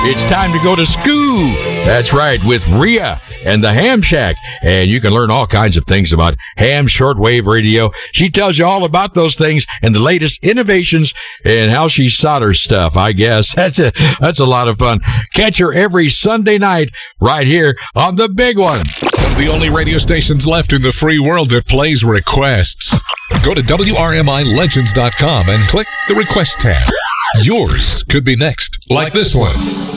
It's time to go to school. That's right, with Rhea and the Ham Shack. And you can learn all kinds of things about ham shortwave radio. She tells you all about those things and the latest innovations and how she solders stuff, I guess. That's a lot of fun. Catch her every Sunday night right here on the big one. One of the only radio stations left in the free world that plays requests. Go to WRMILegends.com and click the request tab. Yours could be next, like this one.